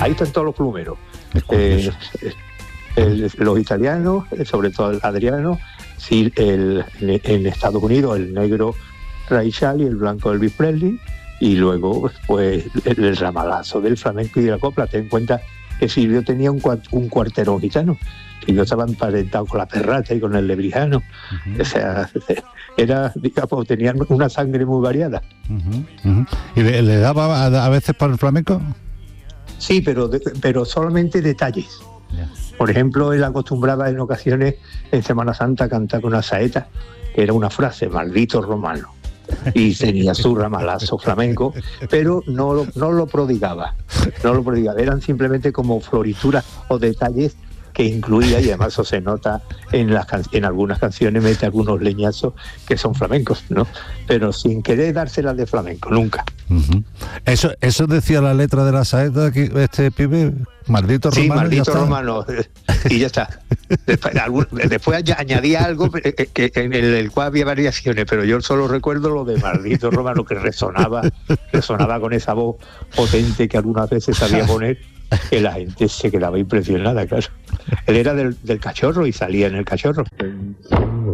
Ahí están todos los plumeros. Es curioso. Los italianos, sobre todo el Adriano, sí, en Estados Unidos el negro Ray Charles y el blanco Elvis Presley, y luego pues el ramalazo del flamenco y de la copla. Ten en cuenta que Silvio tenía un cuarterón gitano, Silvio estaba emparentado con la Perrata y con el lebrijano. O sea, era, digamos, tenían una sangre muy variada. ¿Y le daba a veces para el flamenco? Sí, pero solamente detalles. Ya. Por ejemplo, él acostumbraba en ocasiones en Semana Santa a cantar con una saeta, que era una frase, maldito romano, y tenía su ramalazo flamenco, pero no lo prodigaba, eran simplemente como florituras o detalles que incluía, y además eso se nota en algunas canciones, mete algunos leñazos que son flamencos, ¿no? Pero sin querer dárselas de flamenco, nunca. Eso decía la letra de la saeta, que este pibe, maldito romano. Sí, maldito romano, y ya está. Después añadía algo que en el cual había variaciones, pero yo solo recuerdo lo de maldito romano, que resonaba con esa voz potente que algunas veces sabía poner, que la gente se quedaba impresionada, claro. Él era del Cachorro y salía en el Cachorro.